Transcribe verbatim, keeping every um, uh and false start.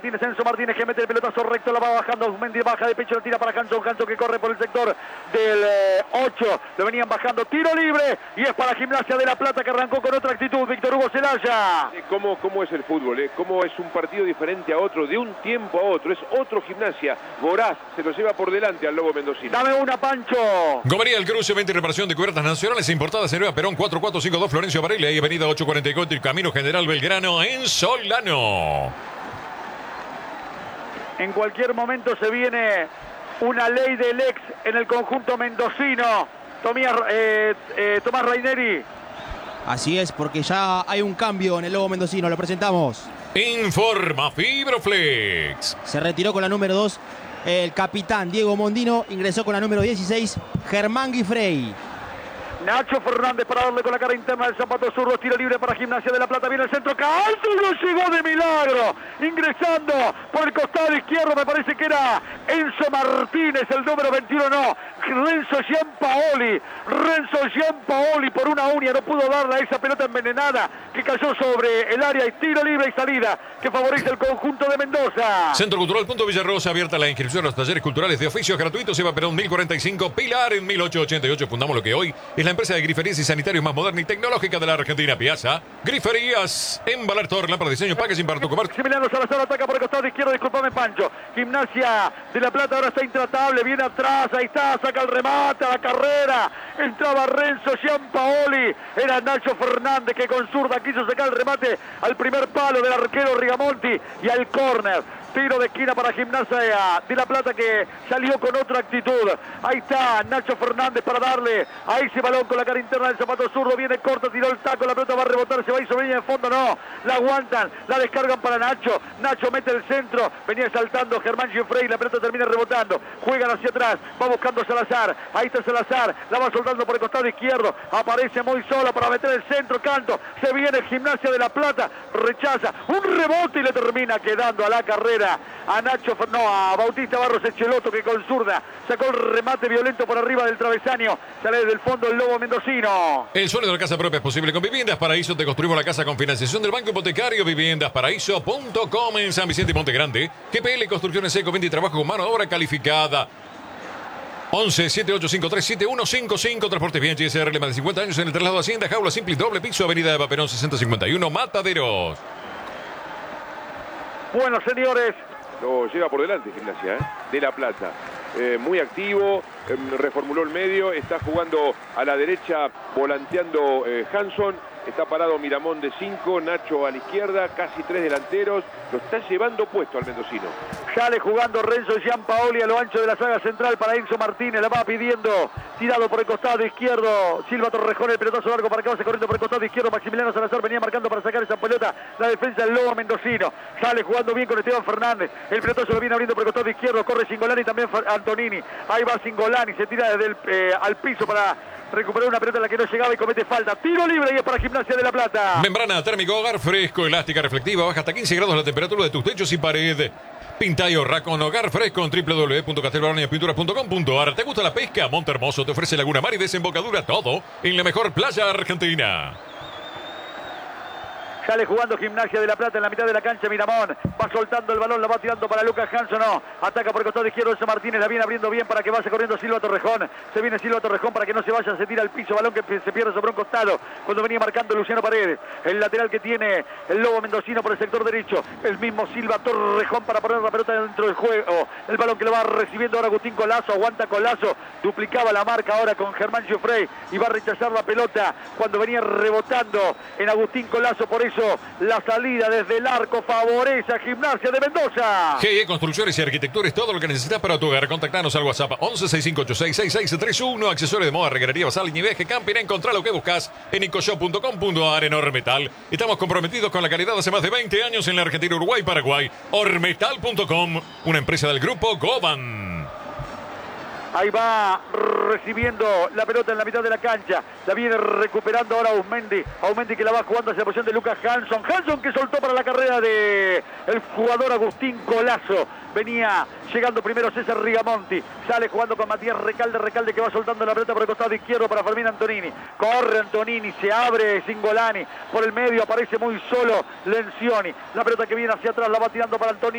Martínez, Enzo Martínez que mete el pelotazo recto, la va bajando, Auzmendi baja de pecho, la tira para Hanson, Hanson que corre por el sector del eh, ocho, lo venían bajando, tiro libre, y es para Gimnasia de La Plata que arrancó con otra actitud, Víctor Hugo Celaya. ¿Cómo, cómo es el fútbol? Eh? ¿Cómo es un partido diferente a otro, de un tiempo a otro? Es otro Gimnasia, voraz, se lo lleva por delante al Lobo mendocino. Dame una, Pancho. Gomería El Cruce, venta y reparación de cubiertas nacionales importadas en Nueva Perón, cuatro cuatro cinco dos Florencio Varela y avenida ocho cuarenta y cuatro, Camino General Belgrano en Solano. En cualquier momento se viene una ley del ex en el conjunto mendocino. Tomás, eh, eh, Tomás Raineri. Así es, porque ya hay un cambio en el Lobo mendocino, lo presentamos. Informa Fibroflex. Se retiró con la número dos el capitán Diego Mondino, ingresó con la número dieciséis Germán Guifrey. Nacho Fernández para darle con la cara interna del zapato zurdo, tiro libre para Gimnasia de La Plata, viene el centro, Caldo lo llegó de milagro, ingresando por el costado izquierdo, me parece que era Enzo Martínez, el número veintiuno, no, Renzo Giampaoli, Renzo Giampaoli por una uña, no pudo darle a esa pelota envenenada que cayó sobre el área y tiro libre y salida que favorece el conjunto de Mendoza. Centro Cultural Punto Villarrosa, abierta la inscripción a los talleres culturales de oficios gratuitos, Eva Perón mil cuarenta y cinco, Pilar en mil ochocientos ochenta y ocho, fundamos lo que hoy es la empresa de griferías y sanitarios más moderna y tecnológica de la Argentina. Piazza, Griferías, Embalar Torre, lámpara de diseño, packaging para tu comercio. Maximiliano Salazar ataca por el costado izquierdo, disculpame Pancho. Gimnasia de La Plata ahora está intratable, viene atrás, ahí está, saca el remate a la carrera. Entraba Renzo Giampaoli, era Nacho Fernández que con zurda quiso sacar el remate al primer palo del arquero Rigamonti y al córner. Tiro de esquina para Gimnasia de La Plata que salió con otra actitud. Ahí está Nacho Fernández para darle a ese balón con la cara interna del zapato zurdo. Viene corto, tiró el taco, la pelota va a rebotar, se va a ir sobre línea de fondo, no. La aguantan, la descargan para Nacho. Nacho mete el centro, venía saltando Germán Giuffrey, la pelota termina rebotando. Juegan hacia atrás, va buscando Salazar. Ahí está Salazar, la va soltando por el costado izquierdo. Aparece muy solo para meter el centro, Canto. Se viene Gimnasia de La Plata, rechaza. Un rebote y le termina quedando a la carrera a Nacho, no, a Bautista Barros Echeloto que con zurda sacó el remate violento por arriba del travesaño, sale desde el fondo el Lobo mendocino. El sueño de la casa propia es posible con Viviendas Paraíso. Te construimos la casa con financiación del Banco Hipotecario. Viviendas Paraíso punto com en San Vicente y Monte Grande. G P L Construcciones Eco, venta y trabajo con mano de obra calificada. once, siete ocho cinco tres, siete uno cinco cinco. Transportes bien, G S R, más de cincuenta años en el traslado de Hacienda, jaula simple, doble piso, avenida de Vaperón sesenta cincuenta y uno, Mataderos. Bueno, señores, lo lleva por delante Gimnasia, ¿eh? de La Plata. Eh, muy activo, eh, reformuló el medio, está jugando a la derecha, volanteando eh, Hanson, está parado Miramón de cinco, Nacho a la izquierda, casi tres delanteros, lo está llevando puesto al mendocino. Sale jugando Renzo Giampaoli a lo ancho de la saga central para Enzo Martínez, la va pidiendo, tirado por el costado izquierdo, Silva Torrejón, el pelotazo largo para que vaya corriendo por el costado izquierdo, Maximiliano Salazar venía marcando para sacar esa pelota, la defensa del Lobo mendocino, sale jugando bien con Esteban Fernández, el pelotazo lo viene abriendo por el costado izquierdo, corre Singolani también Antonini, ahí va Singolani, se tira desde el, eh, al piso para recuperar una pelota en la que no llegaba y comete falta. Tiro libre y es para Gimnasia de La Plata. Membrana térmico, hogar fresco, elástica, reflectiva, baja hasta quince grados la temperatura de tus techos y pared. Pinta y ahorra con hogar fresco en w w w punto castelbarañas pinturas punto com punto a r. ¿Te gusta la pesca? Monte Hermoso te ofrece Laguna Mar y desembocadura, todo en la mejor playa argentina. Sale jugando Gimnasia de La Plata en la mitad de la cancha, Miramón va soltando el balón, la va tirando para Lucas Hanson, no, ataca por el costado izquierdo Enzo Martínez, la viene abriendo bien para que vaya corriendo Silva Torrejón, se viene Silva Torrejón para que no se vaya, se tira al piso, balón que se pierde sobre un costado, cuando venía marcando Luciano Paredes, el lateral que tiene el Lobo mendocino por el sector derecho, el mismo Silva Torrejón para poner la pelota dentro del juego, el balón que lo va recibiendo ahora Agustín Colazo, aguanta Colazo, duplicaba la marca ahora con Germán Giuffrey y va a rechazar la pelota cuando venía rebotando en Agustín Colazo, por eso la salida desde el arco favorece a Gimnasia de Mendoza. G E Construcciones y Arquitectura es todo lo que necesitas para tu hogar. Contactanos al WhatsApp once sesenta y cinco ochenta y seis sesenta y seis treinta y uno. Accesorios de moda, reguerería, basal, niveje, camping. Encontrá lo que buscas en icoshop punto com punto a r en Ormetal. Estamos comprometidos con la calidad hace más de veinte años en la Argentina, Uruguay y Paraguay. Ormetal punto com, una empresa del grupo Goban. Ahí va recibiendo la pelota en la mitad de la cancha. La viene recuperando ahora Auzmendi. Auzmendi que la va jugando hacia la posición de Lucas Hanson. Hanson que soltó para la carrera de el jugador Agustín Colazo. Venía llegando primero César Rigamonti. Sale jugando con Matías Recalde. Recalde que va soltando la pelota por el costado izquierdo para Fermín Antonini. Corre Antonini. Se abre Singolani. Por el medio aparece muy solo Lencioni. La pelota que viene hacia atrás la va tirando para Antonini.